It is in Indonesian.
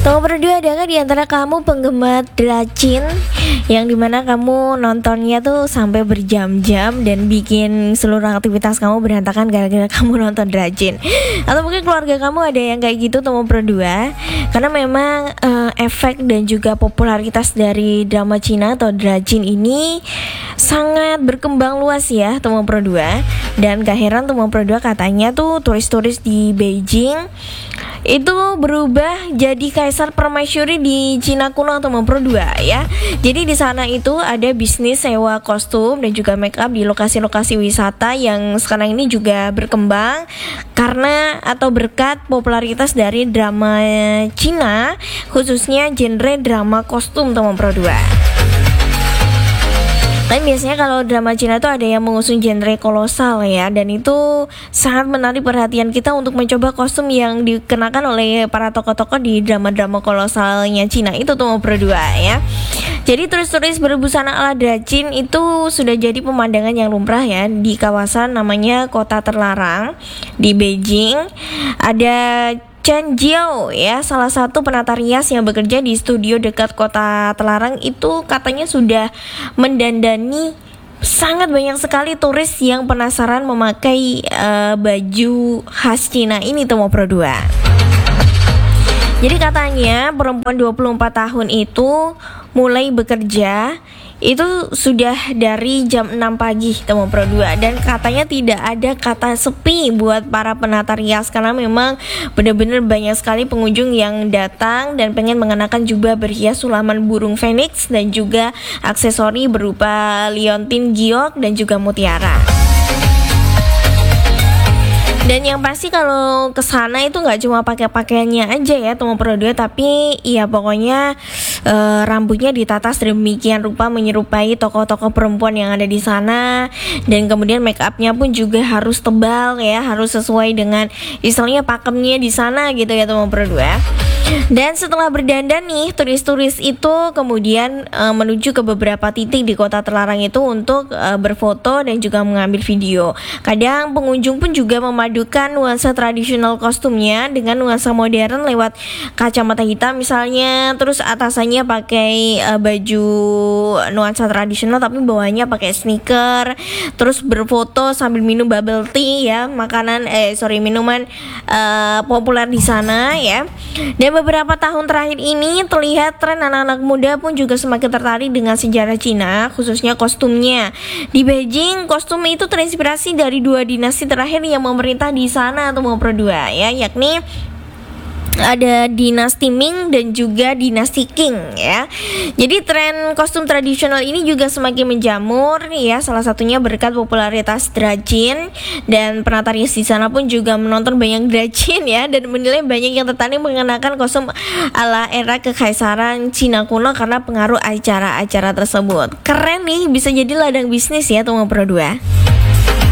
Nomor berdua, adakah di antara kamu penggemar Dracin yang dimana kamu nontonnya tuh sampai berjam-jam dan bikin seluruh aktivitas kamu berantakan gara-gara kamu nonton Dracin? Atau mungkin keluarga kamu ada yang kayak gitu? Nomor berdua, karena memang efek dan juga popularitas dari drama Cina atau Dracin ini sangat berkembang luas ya, Nomor berdua. Dan gak heran Nomor berdua, katanya tuh turis-turis di Beijing itu berubah jadi kaisar permaisuri di Cina kuno atau Nomor 2 ya. Jadi di sana itu ada bisnis sewa kostum dan juga make up di lokasi-lokasi wisata yang sekarang ini juga berkembang karena atau berkat popularitas dari drama Cina, khususnya genre drama kostum Nomor 2. Tapi biasanya kalau drama Cina itu ada yang mengusung genre kolosal ya, dan itu sangat menarik perhatian kita untuk mencoba kostum yang dikenakan oleh para tokoh-tokoh di drama-drama kolosalnya Cina itu Nomor 2 ya. Jadi turis-turis berbusana ala Dracin itu sudah jadi pemandangan yang lumrah ya di kawasan namanya Kota Terlarang di Beijing. Ada Chen Jiao ya, salah satu penata rias yang bekerja di studio dekat Kota Terlarang itu katanya sudah mendandani sangat banyak sekali turis yang penasaran memakai baju khas Cina ini Nomor 2. Jadi katanya perempuan 24 tahun itu mulai bekerja itu sudah dari jam 6 pagi Nomor 2, dan katanya tidak ada kata sepi buat para penata rias karena memang benar-benar banyak sekali pengunjung yang datang dan pengen mengenakan jubah berhias sulaman burung phoenix dan juga aksesori berupa liontin giok dan juga mutiara. Dan yang pasti kalau kesana itu nggak cuma pakai pakaiannya aja ya Nomor 2, tapi ya pokoknya rambutnya ditata sedemikian rupa menyerupai tokoh-tokoh perempuan yang ada di sana, dan kemudian make upnya pun juga harus tebal ya, harus sesuai dengan istilahnya pakemnya di sana gitu ya Nomor 2. Dan setelah berdandan nih, turis-turis itu kemudian menuju ke beberapa titik di Kota Terlarang itu untuk berfoto dan juga mengambil video. Kadang pengunjung pun juga memadukan nuansa tradisional kostumnya dengan nuansa modern lewat kacamata hitam misalnya, terus atasannya pakai baju nuansa tradisional tapi bawahnya pakai sneaker, terus berfoto sambil minum bubble tea ya, minuman populer di sana ya. Dan beberapa tahun terakhir ini terlihat tren anak-anak muda pun juga semakin tertarik dengan sejarah Cina, khususnya kostumnya. Di Beijing, kostum itu terinspirasi dari dua dinasti terakhir yang memerintah di sana Nomor 2 ya, yakni ada dinasti Ming dan juga dinasti Qing ya. Jadi tren kostum tradisional ini juga semakin menjamur ya, salah satunya berkat popularitas Dracin, dan penata rias di sana pun juga menonton banyak Dracin ya, dan menilai banyak yang tertarik mengenakan kostum ala era kekaisaran Cina kuno karena pengaruh acara-acara tersebut. Keren nih, bisa jadi ladang bisnis ya Nomor 2.